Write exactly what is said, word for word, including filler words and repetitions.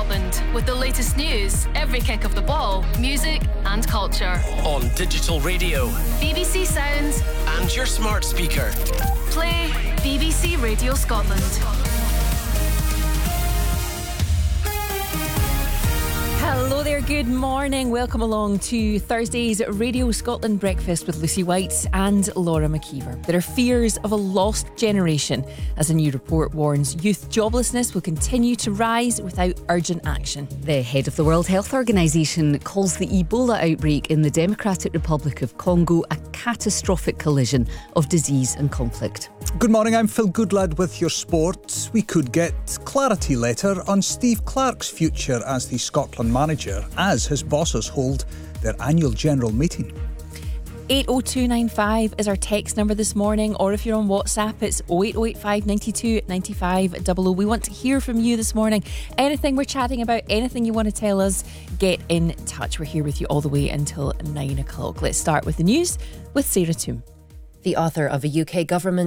Scotland with the latest news, every kick of the ball, music and culture. On digital radio, B B C Sounds and your smart speaker. Play B B C Radio Scotland. Hello there, good morning. Welcome along to Thursday's Radio Scotland Breakfast with Lucy White and Laura McKeever. There are fears of a lost generation as a new report warns youth joblessness will continue to rise without urgent action. The head of the World Health Organisation calls the Ebola outbreak in the Democratic Republic of Congo a catastrophic collision of disease and conflict. Good morning, I'm Phil Goodlad with your sport. We could get clarity later on Steve Clarke's future as the Scotland manager as his bosses hold their annual general meeting. eight oh two nine five is our text number this morning, or if you're on WhatsApp, it's oh eight oh eight five nine two nine five double oh. We want to hear from you this morning. Anything we're chatting about, anything you want to tell us, get in touch. We're here with you all the way until nine o'clock. Let's start with the news with Sarah Toom. The author of a U K government